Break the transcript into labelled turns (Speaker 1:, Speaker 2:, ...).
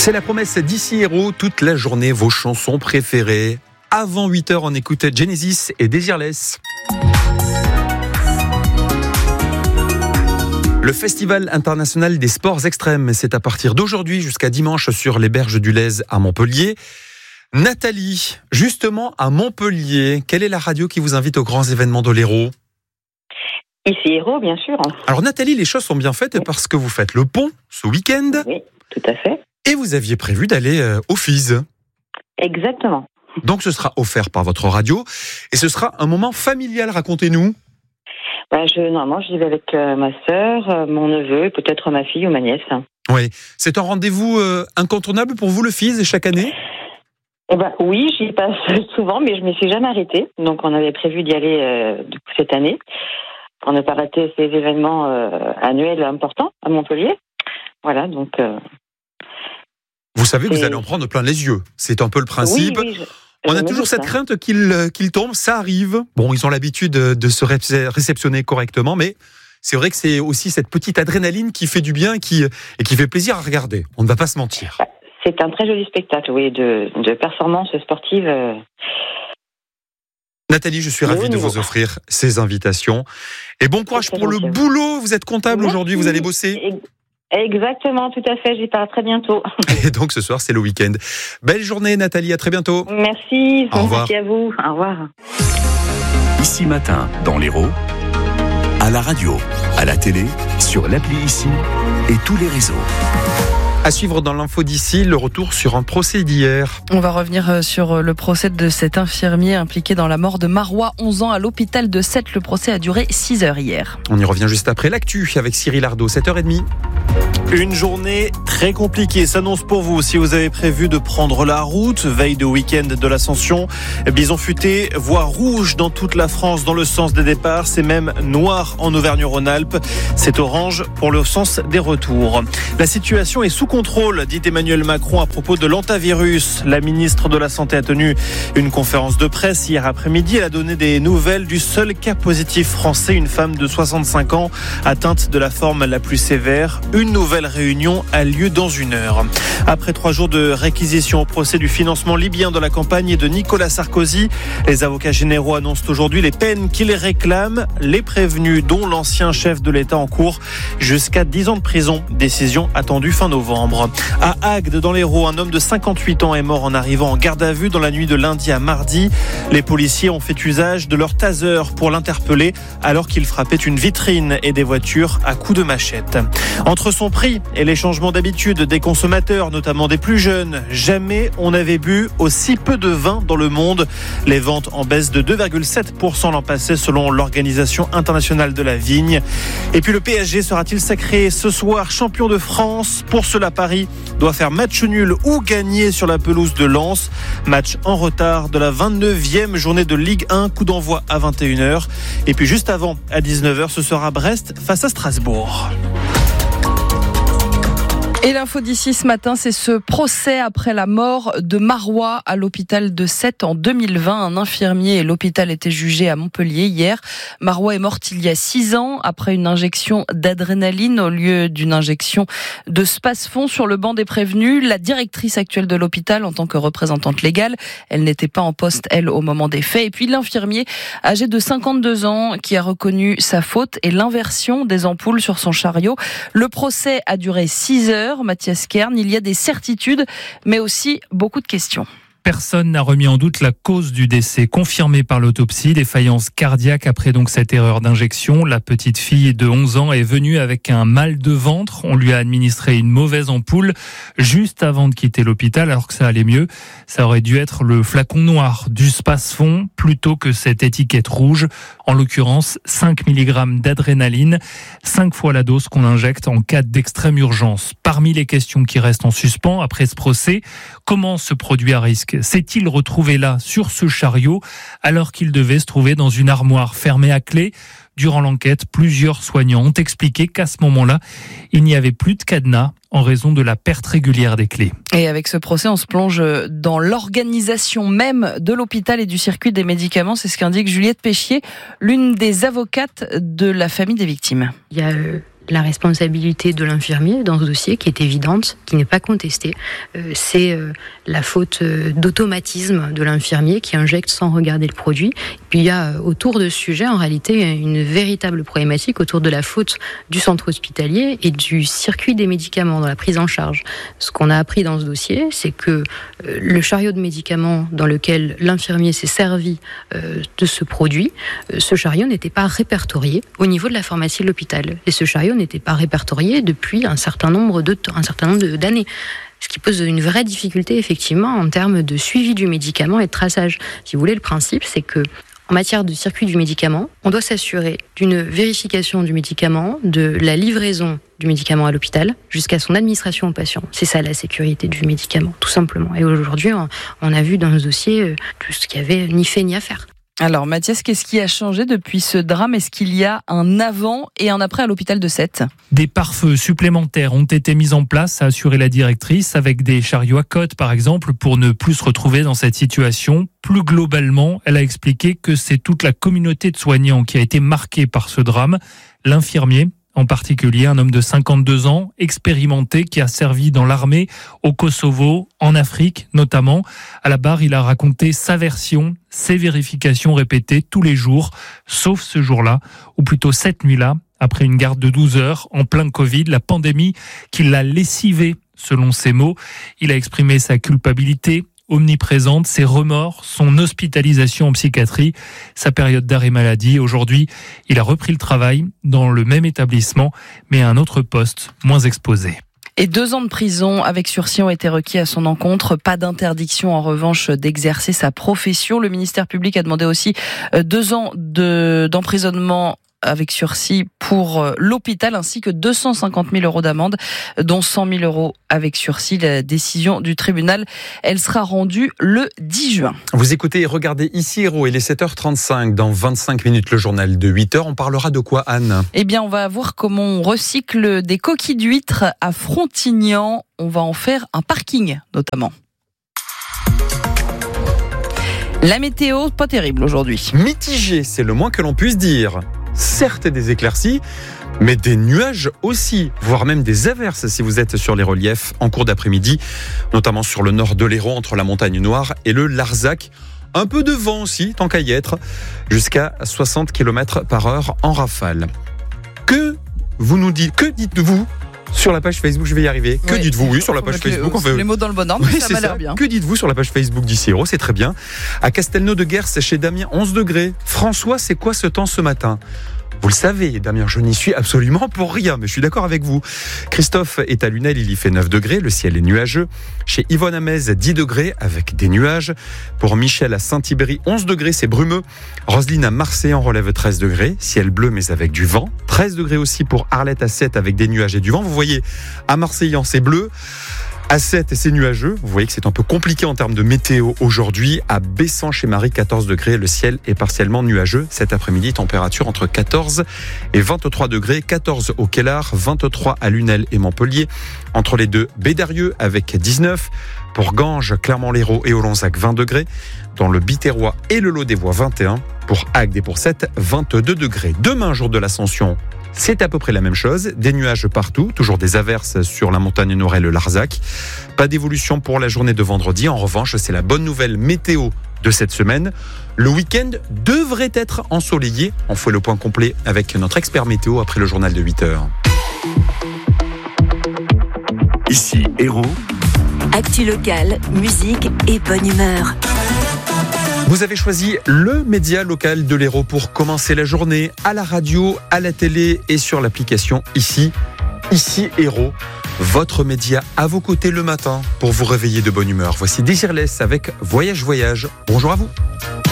Speaker 1: C'est la promesse d'Ici Héros, toute la journée, vos chansons préférées. Avant 8h, on écoute Genesis et Desireless. Le Festival international des sports extrêmes, c'est à partir d'aujourd'hui jusqu'à dimanche sur les berges du Lez à Montpellier. Nathalie, justement à Montpellier, quelle est la radio qui vous invite aux grands événements de l'Hérault ?
Speaker 2: Ici Hérault, bien sûr.
Speaker 1: Alors Nathalie, les choses sont bien faites parce que vous faites le pont ce week-end.
Speaker 2: Oui, tout à fait.
Speaker 1: Et vous aviez prévu d'aller au FIS.
Speaker 2: Exactement.
Speaker 1: Donc ce sera offert par votre radio et ce sera un moment familial, racontez-nous.
Speaker 2: Normalement, j'y vais avec ma sœur, mon neveu et peut-être ma fille ou ma nièce.
Speaker 1: Oui, c'est un rendez-vous incontournable pour vous, le FIS, chaque année ?
Speaker 2: Oui, j'y passe souvent, mais je ne me suis jamais arrêtée. Donc on avait prévu d'y aller cette année pour ne pas rater ces événements annuels importants à Montpellier. Voilà, donc...
Speaker 1: Vous savez que vous allez en prendre plein les yeux. C'est un peu le principe.
Speaker 2: Oui,
Speaker 1: on a toujours cette crainte qu'il tombe, ça arrive. Bon, ils ont l'habitude de se réceptionner correctement, mais c'est vrai que c'est aussi cette petite adrénaline qui fait du bien et qui fait plaisir à regarder. On ne va pas se mentir.
Speaker 2: C'est un très joli spectacle, oui, de performances sportives.
Speaker 1: Nathalie, je suis ravi de vous offrir ces invitations. Et bon courage pour le boulot. Vous êtes comptable aujourd'hui, vous allez bosser.
Speaker 2: Exactement, tout à fait, j'y pars très bientôt.
Speaker 1: Et donc ce soir, c'est le week-end. Belle journée Nathalie, à très bientôt.
Speaker 2: Merci, merci à vous, au revoir.
Speaker 3: Ici Matin, dans l'Hérault, à la radio, à la télé, sur l'appli Ici et tous les réseaux.
Speaker 1: À suivre dans l'info d'ici, le retour sur un procès d'hier.
Speaker 4: On va revenir sur le procès de cet infirmier impliqué dans la mort de Marois, 11 ans, à l'hôpital de Sète. Le procès a duré 6 heures hier.
Speaker 1: On y revient juste après l'actu avec Cyril Ardo, 7h30.
Speaker 5: Une journée très compliquée s'annonce pour vous si vous avez prévu de prendre la route. Veille de week-end de l'Ascension, bison futé, voie rouge dans toute la France dans le sens des départs. C'est même noir en Auvergne-Rhône-Alpes. C'est orange pour le sens des retours. La situation est sous contrôle, dit Emmanuel Macron à propos de l'antavirus. La ministre de la Santé a tenu une conférence de presse hier après-midi. Elle a donné des nouvelles du seul cas positif français, une femme de 65 ans atteinte de la forme la plus sévère. Une nouvelle réunion a lieu dans 1 heure. Après 3 jours de réquisition au procès du financement libyen de la campagne de Nicolas Sarkozy, les avocats généraux annoncent aujourd'hui les peines qu'ils réclament. Les prévenus, dont l'ancien chef de l'État, en cours jusqu'à 10 ans de prison. Décision attendue fin novembre. À Agde, dans l'Hérault, un homme de 58 ans est mort en arrivant en garde à vue dans la nuit de lundi à mardi. Les policiers ont fait usage de leur taser pour l'interpeller alors qu'il frappait une vitrine et des voitures à coups de machette. Entre son prix et les changements d'habitude des consommateurs, notamment des plus jeunes, jamais on n'avait bu aussi peu de vin dans le monde. Les ventes en baisse de 2,7% l'an passé selon l'Organisation internationale de la vigne. Et puis le PSG sera-t-il sacré ce soir champion de France ? Pour cela, Paris doit faire match nul ou gagner sur la pelouse de Lens. Match en retard de la 29e journée de Ligue 1, coup d'envoi à 21h. Et puis juste avant, à 19h, ce sera Brest face à Strasbourg.
Speaker 4: Et l'info d'ici ce matin, c'est ce procès après la mort de Marois à l'hôpital de Sète en 2020. Un infirmier et l'hôpital étaient jugés à Montpellier hier. Marois est morte il y a 6 ans après une injection d'adrénaline au lieu d'une injection de Spasfon. Sur le banc des prévenus, la directrice actuelle de l'hôpital en tant que représentante légale, elle n'était pas en poste, elle, au moment des faits. Et puis l'infirmier âgé de 52 ans qui a reconnu sa faute et l'inversion des ampoules sur son chariot. Le procès a duré 6 heures. Mathias Kern, il y a des certitudes, mais aussi beaucoup de questions.
Speaker 6: Personne n'a remis en doute la cause du décès, confirmée par l'autopsie, défaillance cardiaque après donc cette erreur d'injection. La petite fille de 11 ans est venue avec un mal de ventre. On lui a administré une mauvaise ampoule juste avant de quitter l'hôpital alors que ça allait mieux. Ça aurait dû être le flacon noir du Spasfon plutôt que cette étiquette rouge. En l'occurrence, 5 mg d'adrénaline, 5 fois la dose qu'on injecte en cas d'extrême urgence. Parmi les questions qui restent en suspens après ce procès, comment ce produit à risque s'est-il retrouvé là, sur ce chariot, alors qu'il devait se trouver dans une armoire fermée à clé ? Durant l'enquête, plusieurs soignants ont expliqué qu'à ce moment-là, il n'y avait plus de cadenas en raison de la perte régulière des clés.
Speaker 4: Et avec ce procès, on se plonge dans l'organisation même de l'hôpital et du circuit des médicaments. C'est ce qu'indique Juliette Péchier, l'une des avocates de la famille des victimes.
Speaker 7: Il y a La responsabilité de l'infirmier dans ce dossier, qui est évidente, qui n'est pas contestée, c'est la faute d'automatisme de l'infirmier qui injecte sans regarder le produit. Puis il y a autour de ce sujet, en réalité, une véritable problématique autour de la faute du centre hospitalier et du circuit des médicaments dans la prise en charge. Ce qu'on a appris dans ce dossier, c'est que le chariot de médicaments dans lequel l'infirmier s'est servi de ce produit, ce chariot n'était pas répertorié au niveau de la pharmacie de l'hôpital. Et ce chariot n'était pas répertorié depuis un certain nombre d'années. Ce qui pose une vraie difficulté, effectivement, en termes de suivi du médicament et de traçage. Si vous voulez, le principe, c'est que en matière de circuit du médicament, on doit s'assurer d'une vérification du médicament, de la livraison du médicament à l'hôpital, jusqu'à son administration au patient. C'est ça la sécurité du médicament, tout simplement. Et aujourd'hui, on a vu dans ce dossier tout ce qu'il y avait ni fait ni à faire.
Speaker 4: Alors Mathias, qu'est-ce qui a changé depuis ce drame ? Est-ce qu'il y a un avant et un après à l'hôpital de Sète ?
Speaker 6: Des pare-feux supplémentaires ont été mis en place, a assuré la directrice, avec des chariots à côte par exemple, pour ne plus se retrouver dans cette situation. Plus globalement, elle a expliqué que c'est toute la communauté de soignants qui a été marquée par ce drame. L'infirmier, en particulier un homme de 52 ans, expérimenté, qui a servi dans l'armée, au Kosovo, en Afrique notamment. À la barre, il a raconté sa version, ses vérifications répétées tous les jours, sauf ce jour-là, ou plutôt cette nuit-là, après une garde de 12 heures, en plein Covid, la pandémie qui l'a lessivé, selon ses mots. Il a exprimé sa culpabilité, omniprésente, ses remords, son hospitalisation en psychiatrie, sa période d'arrêt maladie. Aujourd'hui, il a repris le travail dans le même établissement, mais à un autre poste, moins exposé.
Speaker 4: Et 2 ans de prison avec sursis ont été requis à son encontre. Pas d'interdiction, en revanche, d'exercer sa profession. Le ministère public a demandé aussi 2 ans d'emprisonnement avec sursis pour l'hôpital, ainsi que 250 000 euros d'amende, dont 100 000 euros avec sursis. La décision du tribunal, elle sera rendue le 10 juin.
Speaker 1: Vous écoutez et regardez Ici Héros, il est 7h35. Dans 25 minutes, le journal de 8h. On parlera de quoi, Anne ?
Speaker 4: Eh bien, on va voir comment on recycle des coquilles d'huîtres à Frontignan. On va en faire un parking, notamment. La météo, pas terrible aujourd'hui.
Speaker 1: Mitigé, c'est le moins que l'on puisse dire. Certes des éclaircies, mais des nuages aussi, voire même des averses si vous êtes sur les reliefs en cours d'après-midi, notamment sur le nord de l'Hérault, entre la Montagne Noire et le Larzac. Un peu de vent aussi, tant qu'à y être, jusqu'à 60 km/h en rafale. Que dites-vous sur la page Facebook, je vais y arriver. Que dites-vous, oui, sur la page Facebook, on fait
Speaker 4: les mots dans le bon ordre,
Speaker 1: oui,
Speaker 4: ça m'a l'air bien.
Speaker 1: Que dites-vous sur la page Facebook d'Ici Héros, c'est très bien. À Castelnau-de-Guers, chez Damien, 11 degrés. François, c'est quoi ce temps ce matin ? Vous le savez, Damien, je n'y suis absolument pour rien, mais je suis d'accord avec vous. Christophe est à Lunel, il y fait 9 degrés, le ciel est nuageux. Chez Yvonne à Metz, 10 degrés avec des nuages. Pour Michel à Saint-Ibéry, 11 degrés, c'est brumeux. Roselyne à Marseille en relève 13 degrés, ciel bleu mais avec du vent. 13 degrés aussi pour Arlette à 7 avec des nuages et du vent. Vous voyez, à Marseillan, c'est bleu. À 7, c'est nuageux. Vous voyez que c'est un peu compliqué en termes de météo aujourd'hui. À Bessan, chez Marie, 14 degrés. Le ciel est partiellement nuageux. Cet après-midi, température entre 14 et 23 degrés. 14 au Kellar, 23 à Lunel et Montpellier. Entre les deux, Bédarieux avec 19. Pour Ganges, Clermont-Lérault et Olonzac, 20 degrés. Dans le Biterrois et le Lot des Voies, 21. Pour Agde et pour Sète, 22 degrés. Demain, jour de l'Ascension, c'est à peu près la même chose, des nuages partout, toujours des averses sur la montagne Nord et le Larzac. Pas d'évolution pour la journée de vendredi, en revanche, c'est la bonne nouvelle météo de cette semaine. Le week-end devrait être ensoleillé. On fait le point complet avec notre expert météo après le journal de 8h.
Speaker 3: Ici Héros.
Speaker 8: Actu locale, musique et bonne humeur.
Speaker 1: Vous avez choisi le média local de l'Hérault pour commencer la journée, à la radio, à la télé et sur l'application Ici Hérault. Votre média à vos côtés le matin pour vous réveiller de bonne humeur. Voici Désirless avec Voyage. Bonjour à vous.